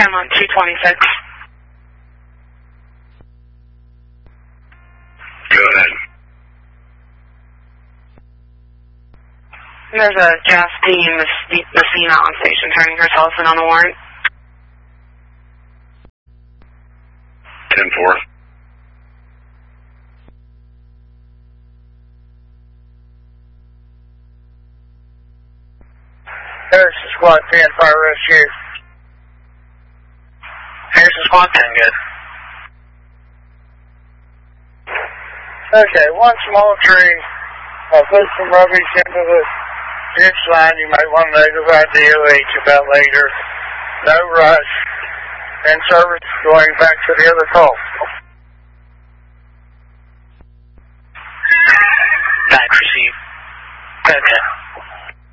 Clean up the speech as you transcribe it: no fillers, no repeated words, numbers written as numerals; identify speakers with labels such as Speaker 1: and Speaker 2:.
Speaker 1: I'm on 226.
Speaker 2: Go ahead.
Speaker 1: There's a Justine Messina on station turning her telephone on the warrant.
Speaker 2: 10-4.
Speaker 3: Harrison Squad 10, fire rescue.
Speaker 2: Harrison Squad 10, good.
Speaker 3: Okay, one small tree. Put some rubbish into the ditch line. You might want to notify DOH about later. No rush. And service going back to the other call.